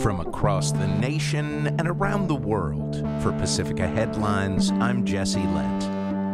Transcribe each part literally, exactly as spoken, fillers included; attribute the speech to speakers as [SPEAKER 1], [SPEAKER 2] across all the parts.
[SPEAKER 1] From across the nation and around the world, for Pacifica Headlines, I'm Jesse Lent.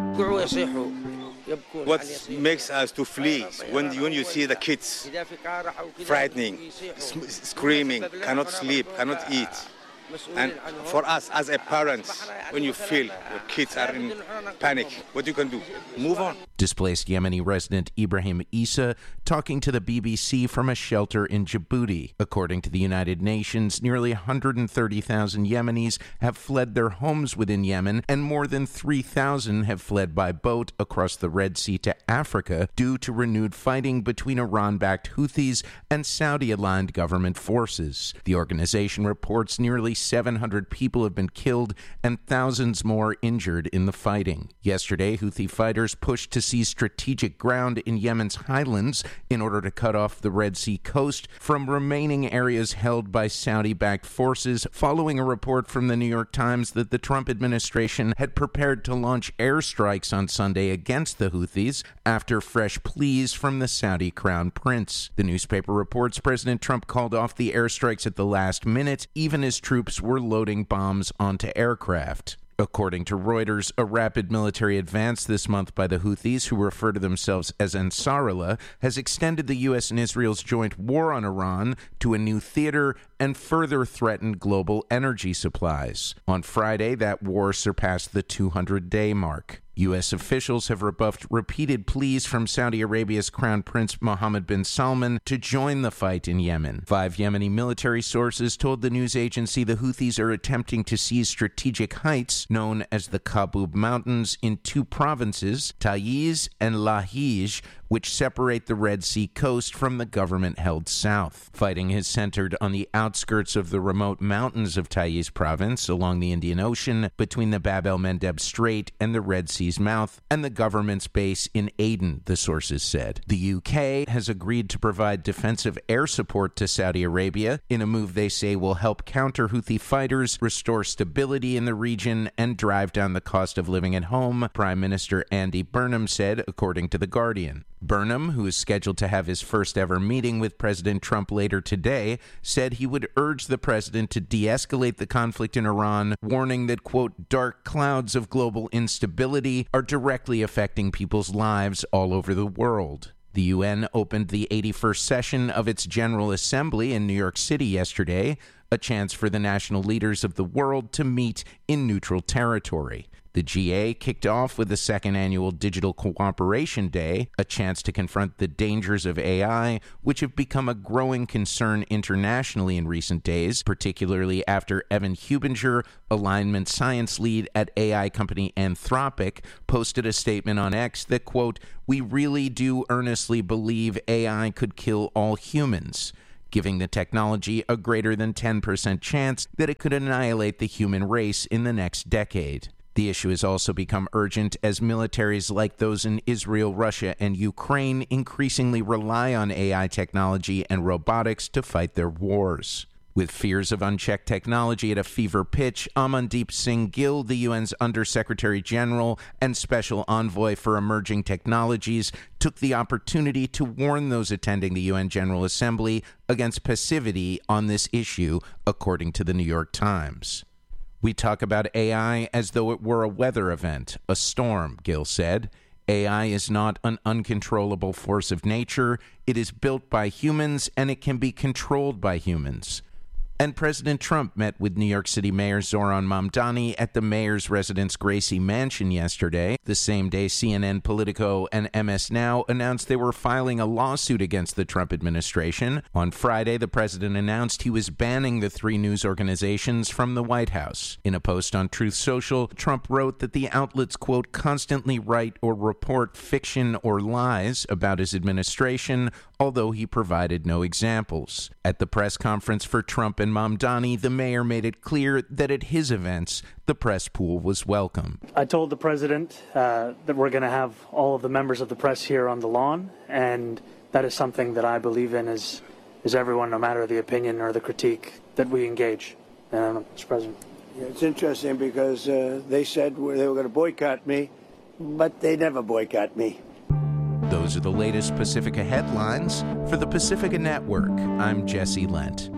[SPEAKER 2] What makes us to flee when, when you see the kids frightening, screaming, cannot sleep, cannot eat. And for us as a parent, when you feel your kids are in panic, what you can do? Move on.
[SPEAKER 1] Displaced Yemeni resident Ibrahim Issa talking to the B B C from a shelter in Djibouti. According to the United Nations, nearly one hundred thirty thousand Yemenis have fled their homes within Yemen, and more than three thousand have fled by boat across the Red Sea to Africa due to renewed fighting between Iran-backed Houthis and Saudi-aligned government forces. The organization reports nearly seven hundred people have been killed and thousands more injured in the fighting. Yesterday, Houthi fighters pushed to seize strategic ground in Yemen's highlands in order to cut off the Red Sea coast from remaining areas held by Saudi-backed forces, following a report from the New York Times that the Trump administration had prepared to launch airstrikes on Sunday against the Houthis after fresh pleas from the Saudi crown prince. The newspaper reports President Trump called off the airstrikes at the last minute, even as troops were loading bombs onto aircraft. According to Reuters, a rapid military advance this month by the Houthis, who refer to themselves as Ansarullah, has extended the U S and Israel's joint war on Iran to a new theater and further threatened global energy supplies. On Friday, that war surpassed the two hundred day mark. U S officials have rebuffed repeated pleas from Saudi Arabia's Crown Prince Mohammed bin Salman to join the fight in Yemen. Five Yemeni military sources told the news agency the Houthis are attempting to seize strategic heights known as the Kabub Mountains in two provinces, Taiz and Lahij, which separate the Red Sea coast from the government-held south. Fighting is centered on the outskirts of the remote mountains of Taiz province along the Indian Ocean between the Bab el-Mandeb Strait and the Red Sea's mouth and the government's base in Aden, the sources said. The U K has agreed to provide defensive air support to Saudi Arabia in a move they say will help counter Houthi fighters, restore stability in the region, and drive down the cost of living at home, Prime Minister Andy Burnham said, according to The Guardian. Burnham, who is scheduled to have his first ever meeting with President Trump later today, said he would urge the president to de-escalate the conflict in Iran, warning that, quote, dark clouds of global instability are directly affecting people's lives all over the world. The U N opened the eighty-first session of its General Assembly in New York City yesterday, a chance for the national leaders of the world to meet in neutral territory. The G A kicked off with the second annual Digital Cooperation Day, a chance to confront the dangers of A I, which have become a growing concern internationally in recent days, particularly after Evan Hubinger, alignment science lead at A I company Anthropic, posted a statement on X that, quote, "We really do earnestly believe A I could kill all humans," giving the technology a greater than ten percent chance that it could annihilate the human race in the next decade. The issue has also become urgent as militaries like those in Israel, Russia, and Ukraine increasingly rely on A I technology and robotics to fight their wars. With fears of unchecked technology at a fever pitch, Amandeep Singh Gill, the U N's Undersecretary General and Special Envoy for Emerging Technologies, took the opportunity to warn those attending the U N General Assembly against passivity on this issue, according to the New York Times. "We talk about A I as though it were a weather event, a storm," Gill said. "A I is not an uncontrollable force of nature. It is built by humans, and it can be controlled by humans." And President Trump met with New York City Mayor Zohran Mamdani at the mayor's residence Gracie Mansion yesterday, the same day C N N, Politico, and M S Now announced they were filing a lawsuit against the Trump administration. On Friday, the president announced he was banning the three news organizations from the White House. In a post on Truth Social, Trump wrote that the outlets, quote, constantly write or report fiction or lies about his administration, although he provided no examples. At the press conference for Trump and Mamdani, the mayor made it clear that at his events, the press pool was welcome.
[SPEAKER 3] I told the president uh, that we're going to have all of the members of the press here on the lawn, and that is something that I believe in as, as everyone, no matter the opinion or the critique, that we engage. Uh, Mister President.
[SPEAKER 4] Yeah, it's interesting because uh, they said they were going to boycott me, but they never boycott me.
[SPEAKER 1] Those are the latest Pacifica headlines. For the Pacifica Network, I'm Jesse Lent.